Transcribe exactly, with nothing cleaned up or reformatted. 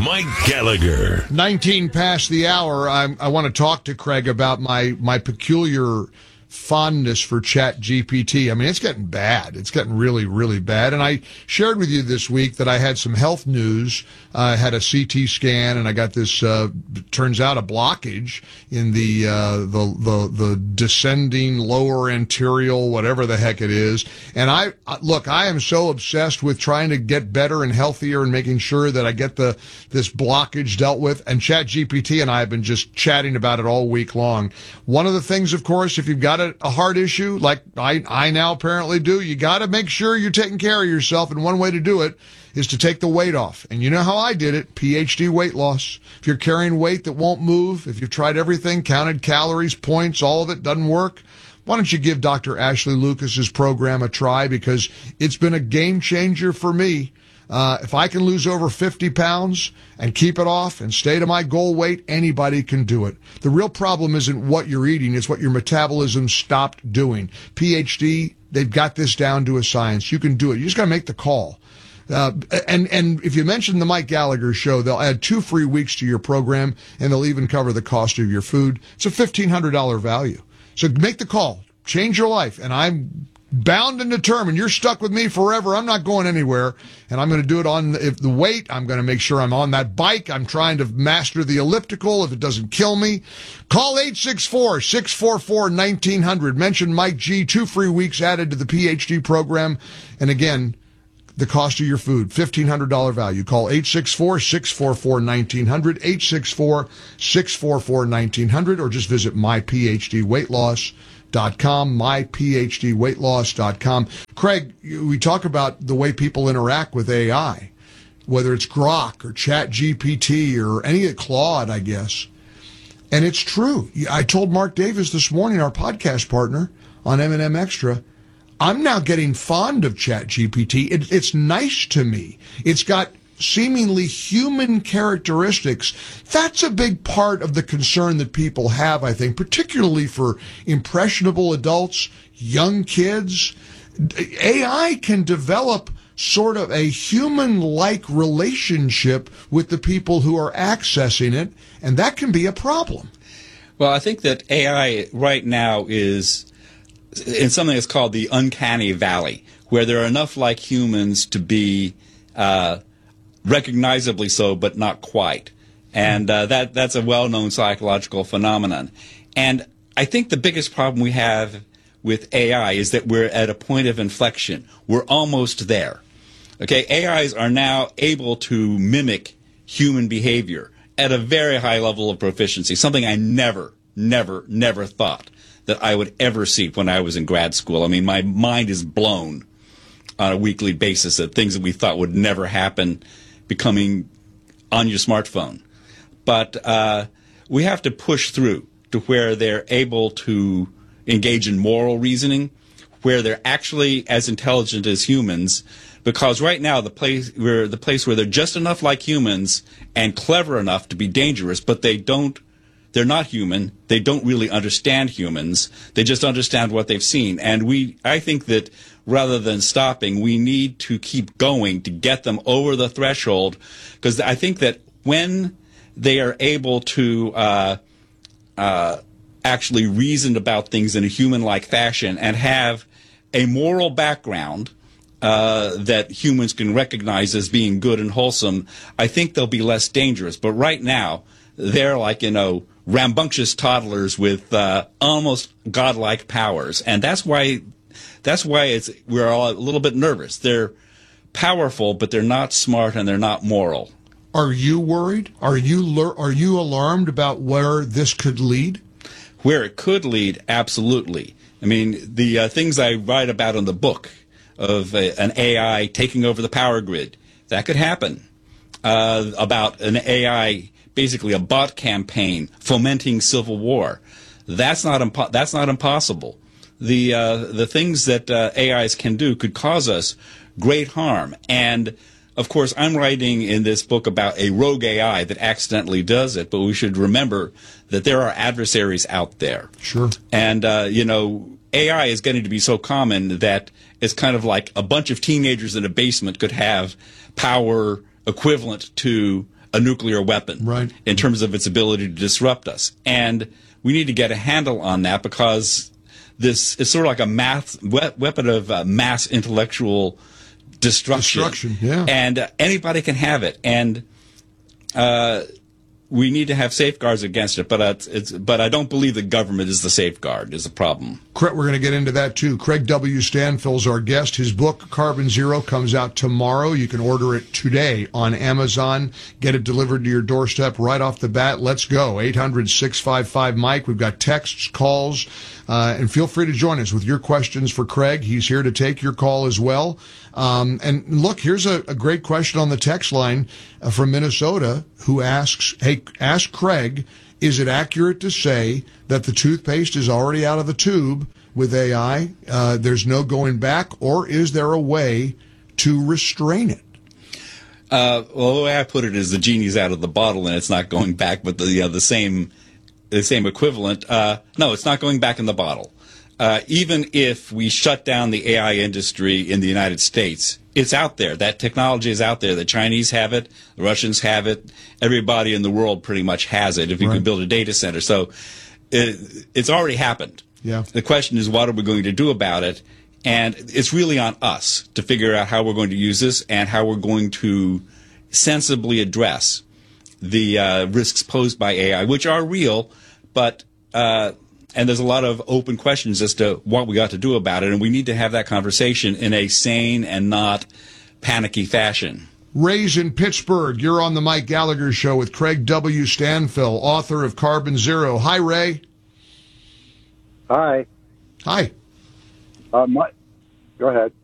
Mike Gallagher. nineteen past the hour. I, I want to talk to Craig about my, my peculiar fondness for Chat G P T. I mean, it's getting bad. It's getting really, really bad. And I shared with you this week that I had some health news. I had a C T scan, and I got this, uh, turns out, a blockage in the, uh, the, the, the descending lower anterior, whatever the heck it is. And I, look, I am so obsessed with trying to get better and healthier and making sure that I get the, this blockage dealt with. And Chat G P T and I have been just chatting about it all week long. One of the things, of course, if you've got a, a heart issue, like I, I now apparently do, you got to make sure you're taking care of yourself. And one way to do it is to take the weight off. And you know how I did it, P H D weight loss. If you're carrying weight that won't move, if you've tried everything, counted calories, points, all of it doesn't work, why don't you give Doctor Ashley Lucas's program a try, because it's been a game changer for me. Uh, if I can lose over fifty pounds and keep it off and stay to my goal weight, anybody can do it. The real problem isn't what you're eating, it's what your metabolism stopped doing. P H D, they've got this down to a science. You can do it. You just got to make the call. Uh, and, and if you mention the Mike Gallagher Show, they'll add two free weeks to your program, and they'll even cover the cost of your food. It's a fifteen hundred dollars value. So make the call. Change your life. And I'm bound and determined. You're stuck with me forever. I'm not going anywhere. And I'm going to do it on the, if the weight. I'm going to make sure I'm on that bike. I'm trying to master the elliptical if it doesn't kill me. Call eight six four, six four four, one nine zero zero. Mention Mike G. Two free weeks added to the P H D program. And again, the cost of your food, fifteen hundred dollars value. Call eight six four, six four four, one nine zero zero, eight six four, six four four, one nine zero zero, or just visit my P H D weight loss dot com, my P H D weight loss dot com. Craig, we talk about the way people interact with A I, whether it's Grok or Chat G P T or any Claude, I guess. And it's true. I told Mark Davis this morning, our podcast partner on M and M Extra, I'm now getting fond of Chat G P T. It, it's nice to me. It's got seemingly human characteristics. That's a big part of the concern that people have, I think, particularly for impressionable adults, young kids. A I can develop sort of a human-like relationship with the people who are accessing it, and that can be a problem. Well, I think that A I right now is in something that's called the uncanny valley, where there are enough like humans to be uh, recognizably so, but not quite. And uh, that that's a well-known psychological phenomenon. And I think the biggest problem we have with A I is that we're at a point of inflection. We're almost there. Okay, A Is are now able to mimic human behavior at a very high level of proficiency, something I never, never, never thought that I would ever see when I was in grad school. I mean, my mind is blown on a weekly basis at things that we thought would never happen becoming on your smartphone. But uh, we have to push through to where they're able to engage in moral reasoning, where they're actually as intelligent as humans, because right now the place where the place where they're just enough like humans and clever enough to be dangerous, but they don't they're not human. They don't really understand humans. They just understand what they've seen. And we I think that rather than stopping, we need to keep going to get them over the threshold, because I think that when they are able to uh, uh, actually reason about things in a human-like fashion and have a moral background uh, that humans can recognize as being good and wholesome, I think they'll be less dangerous. But right now, they're like, you know, rambunctious toddlers with uh, almost godlike powers, and that's why that's why it's we're all a little bit nervous. They're powerful, but they're not smart and they're not moral. Are you worried? Are you are you alarmed about where this could lead? Where it could lead, absolutely. I mean, the uh, things I write about in the book of a, an A I taking over the power grid, that could happen. Uh, about an A I, basically a bot campaign fomenting civil war, that's not impo- that's not impossible. The uh, the things that uh, A Is can do could cause us great harm. And of course, I'm writing in this book about a rogue A I that accidentally does it, but we should remember that there are adversaries out there. Sure. And, uh, you know, A I is getting to be so common that it's kind of like a bunch of teenagers in a basement could have power equivalent to a nuclear weapon right. in terms of its ability to disrupt us. And we need to get a handle on that because this is sort of like a math, we- weapon of uh, mass intellectual destruction. Destruction, yeah. And uh, anybody can have it. And uh, we need to have safeguards against it. But uh, it's, but I don't believe the government is the safeguard, is the problem. We're going to get into that, too. Craig W. Stanfield's our guest. His book, Carbon Zero, comes out tomorrow. You can order it today on Amazon. Get it delivered to your doorstep right off the bat. Let's go. eight hundred, six five five, Mike. We've got texts, calls, uh, and feel free to join us with your questions for Craig. He's here to take your call as well. Um, and look, here's a, a great question on the text line uh, from Minnesota who asks, hey, ask Craig, is it accurate to say that the toothpaste is already out of the tube with A I? Uh, there's no going back, or is there a way to restrain it? Uh, well, the way I put it is the genie's out of the bottle and it's not going back, but the uh, the same the same equivalent. Uh, no, it's not going back in the bottle. Uh, even if we shut down the A I industry in the United States, it's out there. That technology is out there. The Chinese have it. The Russians have it. Everybody in the world pretty much has it if you right. can build a data center. So it, it's already happened. Yeah. The question is, what are we going to do about it? And it's really on us to figure out how we're going to use this and how we're going to sensibly address the uh, risks posed by A I, which are real, but uh, and there's a lot of open questions as to what we got to do about it, and we need to have that conversation in a sane and not panicky fashion. Ray's in Pittsburgh. You're on the Mike Gallagher Show with Craig W. Stanfield, author of Carbon Zero. Hi, Ray. Hi. Hi. Uh, my, go ahead.